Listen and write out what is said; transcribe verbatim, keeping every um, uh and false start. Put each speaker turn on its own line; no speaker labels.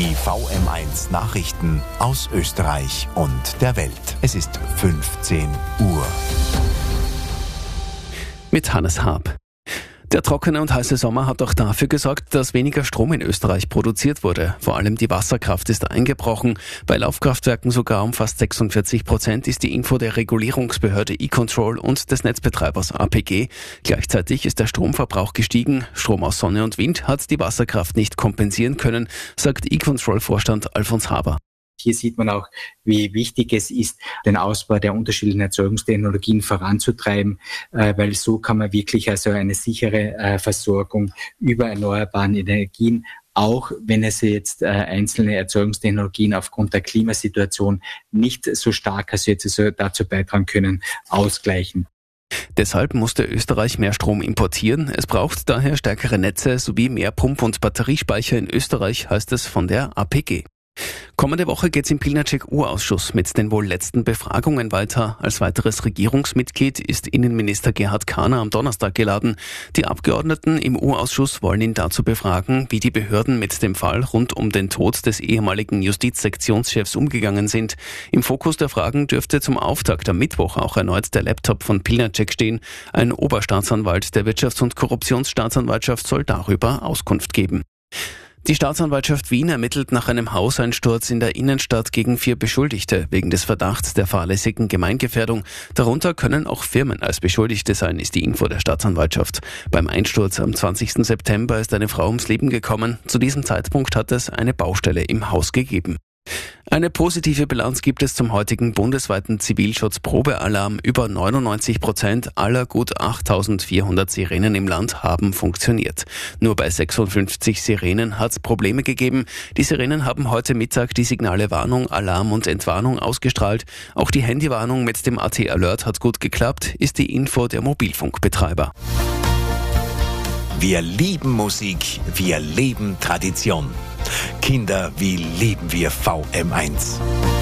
Die V M eins Nachrichten aus Österreich und der Welt. Es ist fünfzehn Uhr.
Mit Hannes Haab. Der trockene und heiße Sommer hat auch dafür gesorgt, dass weniger Strom in Österreich produziert wurde. Vor allem die Wasserkraft ist eingebrochen. Bei Laufkraftwerken sogar um fast sechsundvierzig Prozent ist die Info der Regulierungsbehörde E-Control und des Netzbetreibers A P G. Gleichzeitig ist der Stromverbrauch gestiegen. Strom aus Sonne und Wind hat die Wasserkraft nicht kompensieren können, sagt E-Control-Vorstand Alfons Haber.
Hier sieht man auch, wie wichtig es ist, den Ausbau der unterschiedlichen Erzeugungstechnologien voranzutreiben, weil so kann man wirklich also eine sichere Versorgung über erneuerbaren Energien, auch wenn es jetzt einzelne Erzeugungstechnologien aufgrund der Klimasituation nicht so stark, also jetzt also dazu beitragen können, ausgleichen.
Deshalb musste Österreich mehr Strom importieren. Es braucht daher stärkere Netze sowie mehr Pump- und Batteriespeicher in Österreich, heißt es von der A P G. Kommende Woche geht's im Pilnacek-Urausschuss mit den wohl letzten Befragungen weiter. Als weiteres Regierungsmitglied ist Innenminister Gerhard Kahner am Donnerstag geladen. Die Abgeordneten im Urausschuss wollen ihn dazu befragen, wie die Behörden mit dem Fall rund um den Tod des ehemaligen Justizsektionschefs umgegangen sind. Im Fokus der Fragen dürfte zum Auftakt am Mittwoch auch erneut der Laptop von Pilnacek stehen. Ein Oberstaatsanwalt der Wirtschafts- und Korruptionsstaatsanwaltschaft soll darüber Auskunft geben. Die Staatsanwaltschaft Wien ermittelt nach einem Hauseinsturz in der Innenstadt gegen vier Beschuldigte wegen des Verdachts der fahrlässigen Gemeingefährdung. Darunter können auch Firmen als Beschuldigte sein, ist die Info der Staatsanwaltschaft. Beim Einsturz am zwanzigsten September ist eine Frau ums Leben gekommen. Zu diesem Zeitpunkt hat es eine Baustelle im Haus gegeben. Eine positive Bilanz gibt es zum heutigen bundesweiten Zivilschutz-Probealarm. Über neunundneunzig Prozent aller gut achttausendvierhundert Sirenen im Land haben funktioniert. Nur bei sechsundfünfzig Sirenen hat es Probleme gegeben. Die Sirenen haben heute Mittag die Signale Warnung, Alarm und Entwarnung ausgestrahlt. Auch die Handywarnung mit dem A T Alert hat gut geklappt, ist die Info der Mobilfunkbetreiber.
Wir lieben Musik, wir leben Tradition. Kinder, wie lieben wir V M eins.